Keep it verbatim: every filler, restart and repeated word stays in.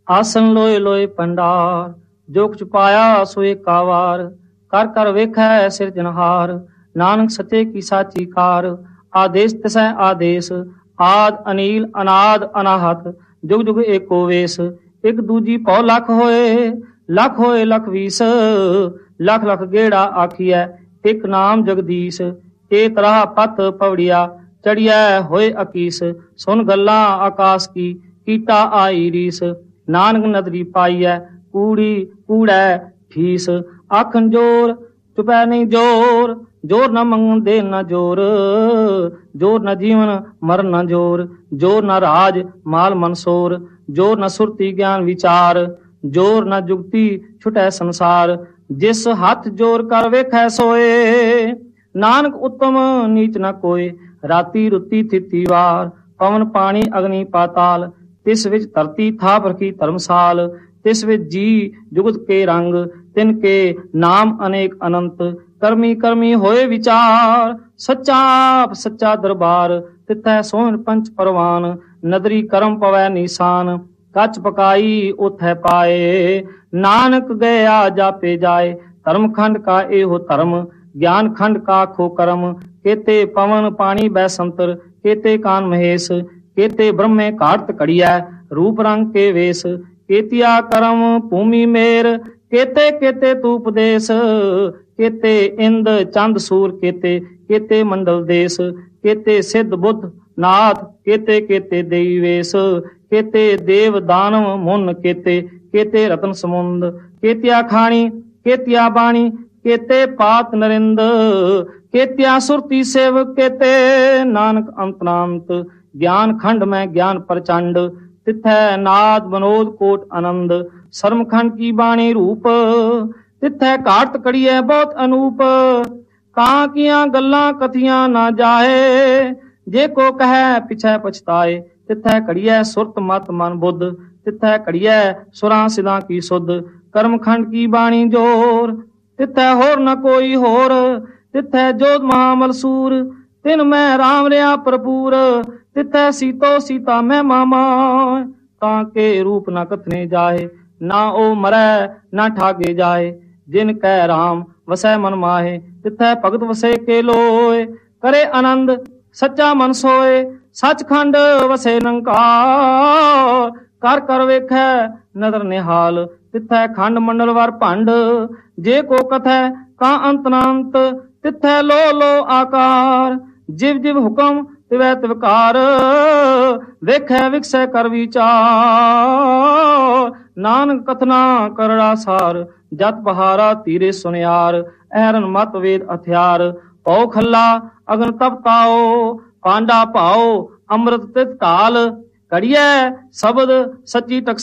ਆਸਨ ਲੋਏ ਲੋਏ ਪੰਡਾਰ, ਜੋ ਕੁਛ ਪਾਇਆ ਸੋ ਏਕਾ ਵਾਰ। ਕਰ ਕਰ ਵੇਖੈ ਸਿਰਜਣਹਾਰ, ਨਾਨਕ ਸੱਚੇ ਕੀ ਸਾਚੀ ਕਾਰ। ਆਦੇਸ ਤਿਸੈ ਆਦੇਸ, ਆਦ ਅਨੀਲ ਅਨਾਦ ਅਨਾਹਤ। ਜੁਗ ਜੁਗ ਏਕੋ ਵੇਸ, ਇੱਕ ਦੂਜੀ ਪਉ ਲੱਖ ਹੋਏ। ਲੱਖ ਹੋਏ ਲੱਖ ਵੀਸ, ਲੱਖ ਲੱਖ ਗੇੜਾ ਆਖੀਐ ਇੱਕ ਨਾਮ ਜਗਦੀਸ਼। ਏਕ ਰਾਹ ਪਤ ਪਵੜੀਆ, ਚੜੀਐ ਹੋਏ ਅਕੀਸ। ਸੁਨ ਗੱਲਾਂ ਆਕਾਸ ਕੀ, ਕੀਟਾ ਆਈ ਰੀਸ। ਨਾਨਕ ਨਦਰੀ ਪਾਈਐ, ਕੂੜੀ ਕੂੜੈ ਠੀਸ। ਆਖਣ ਜੋਰ ਚੁਪੈ ਨਹੀਂ ਜੋਰ, ਜੋਰ ਨਾ ਮੰਗਣ ਦੇ ਨਾ ਜੋਰ। ਜੋਰ ਨਾ ਜੀਵਨ ਮਰਨ ਨਾ ਜੋਰ, ਜੋਰ ਨਾ ਰਾਜ ਮਾਲ ਮਨਸੋਰ। ਜੋਰ ਨਾ ਸੁਰਤੀ ਗਿਆਨ ਵਿਚਾਰ, ਜੋਰ ਨਾ ਜੁਗਤੀ ਛੁਟੈ ਸੰਸਾਰ। ਜਿਸ ਹੱਥ ਜੋਰ ਕਰ ਵੇਖੈ ਸੋਏ, ਨਾਨਕ ਉੱਤਮ ਨੀਚ ਨਾ ਕੋਏ। ਰਾਤੀ ਰੁੱਤੀ ਥਿਤੀ ਵਾਰ, ਪਵਨ ਪਾਣੀ ਅਗਨੀ ਪਾਤਾਲ। ਤਿਸ ਵਿੱਚ ਧਰਤੀ ਥਾਪ ਰਖੀ ਧਰਮਸਾਲ। ਤਿਸ ਵਿੱਚ ਜੀ ਜੁਗਤ ਕੇ ਰੰਗ, ਤਿਨ ਕੇ ਨਾਮ ਅਨੇਕ ਅਨੰਤ। ਕਰਮੀ ਕਰਮੀ ਹੋਏ ਵਿਚਾਰ, ਸੱਚਾ ਆਪ ਸੱਚਾ ਦਰਬਾਰ। ਤਿਥੈ ਸੋਹਣ ਪੰਚ ਪਰਵਾਨ, ਨਦਰੀ ਕਰਮ ਪਵੈ ਨੀਸਾਨ। ਕੱਚ ਪਕਾਈ ਉਥੈ ਪਾਏ, ਨਾਨਕ ਗਿਆ ਜਾਪੇ ਜਾਏ। ਧਰਮ ਖੰਡ ਕਾ ਇਹੋ ਧਰਮ, ਗਿਆਨ ਖੰਡ ਕਾ ਖੋ ਕਰਮ। ਕੇਤੇ ਪਵਨ ਪਾਣੀ ਬੈ ਸੰਤਰ, ਕੇਤੇ ਕਾਨ ਮਹੇਸ਼। ਕੇਤੇ ਬ੍ਰਹਮੇ ਘਾਟ ਘੜੀਐ, ਰੂਪ ਰੰਗ ਕੇ ਵੇਸ। ਕੇਤੀਆ ਕਰਮ ਭੂਮੀ ਮੇਰ, ਕੇਤੇ ਕੇਤੇ ਤੂ ਉਪਦੇਸ। ਕੇਤੇ ਇੰਦ ਚੰਦ ਸੂਰ, ਕੇਤੇ ਕੇਤੇ ਮੰਡਲ ਦੇਸ। ਕੇਤੇ ਸਿੱਧ ਬੁੱਧ ਨਾਥ, ਕੇਤੇ ਕੇਤੇ ਦੇਈ ਵੇਸ। ਕੇਤੇ ਦੇਵ ਦਾਨਵ ਮੁਨ, ਕੇਤੇ ਕੇਤੇ ਰਤਨ ਸਮੁੰਦ। ਕੇਤਿਆ ਖਾਣੀ ਕੇਤਿਆ ਬਾਣੀ, ਕੇਤੇ ਪਾਤ ਨਰਿੰਦ। ਕੇਤਿਆ ਸੁਰਤੀ ਸੇਵ, ਕੇਤੇ ਨਾਨਕ ਅੰਤਨਾੰਤ। ਗਿਆਨ ਖੰਡ ਮੈਂ ਗਿਆਨ ਪ੍ਰਚੰਡ, ਤਿਥੈ ਨਾਦ ਬਨੋਦ ਕੋਟ ਆਨੰਦ। ਸਰਮ ਖੰਡ ਕੀ ਬਾਣੀ ਰੂਪ, ਤਿਥੈ ਘਾਟ ਕੜੀਐ ਬਹੁਤ ਅਨੂਪ। ਕਾਂ ਕੀਆਂ ਗੱਲਾਂ ਕਥੀਆਂ ਨਾ ਜਾਏ, ਜੇ ਕੋ ਕਹੈ ਪਿਛੈ ਪਛਤਾਏ। ਤਿਥੈ ਘੜੀਐ ਸੁਰਤ ਮਤ ਮਨ ਬੁੱਧ, ਤਿਥੈ ਘੜੀਐ ਸੁਰਾਂ ਸਿਦਾਂ ਕੀ ਸੁਧ। ਕਰਮ ਖੰਡ ਕੀ ਬਾਣੀ ਜੋਰ, ਤਿਥੈ ਹੋਰ ਨ ਕੋਈ ਹੋਰ। ਤਿਥੈ ਜੋਧ ਮਹਾਮਲ ਸੂਰ, ਤਿਨ ਮੈਂ ਰਾਮ ਰਿਆ ਭਰਪੂਰ। ਤਿਥੈ ਸੀਤੋ ਸੀਤਾ ਮੈਂ ਮਾਮਾ, ਤਾਂ ਕੇ ਰੂਪ ਨਾ ਕਥਨੇ ਜਾਏ। ਨਾ ਉਹ ਮਰੈ ਨਾ ਠਾਗੇ ਜਾਏ, ਜਿਨ ਕੈ ਰਾਮ ਵਸੈ ਮਨ ਮਾਹੇ। ਤਿਥੈ ਭਗਤ ਵਸੇ ਕੇ ਲੋਏ, ਕਰੇ ਆਨੰਦ ਸੱਚਾ ਮਨ ਸੋਏ। ਸੱਚਖੰਡ ਵਸੇ ਨਿਰੰਕਾਰ, ਕਰ ਕਰ ਵੇਖੈ ਨਦਰ ਨਿਹਾਲ। ਤਿਥੈ ਖੰਡ ਮੰਡਲ ਵਰ ਭੰਡ, ਜੇ ਕੋ ਕਥੈ ਕਾ ਅੰਤ ਨਾੰਤ। ਤਿਥੈ ਲੋ ਲੋ ਆਕਾਰ, ਜਿਵ ਜਿਵ ਹੁਕਮ ਤਿਵੈ ਤਿਵਕਾਰ। ਵੇਖੈ ਵਿਕਸੈ ਕਰ ਵਿਚਾਰ, ਨਾਨਕ ਕਥਨਾ ਕਰੜਾ ਸਾਰ। ਜਤ ਬਹਾਰਾ ਧੀਰੇ ਸੁਨਿਆਰ, ਐਰਨ ਮਤ ਵੇਦ ਹਥਿਆਰ। ਪਉ ਖੱਲਾ ਅਗਨ ਤਪ ਤਾਓ, ਪਾਂਡਾ ਭਾਓ ਅੰਮ੍ਰਿਤ ਤਿਤ ਕਾਲ। ਘੜੀਐ ਸ਼ਬਦ ਸੱਚੀ ਟਕਸਾਲ।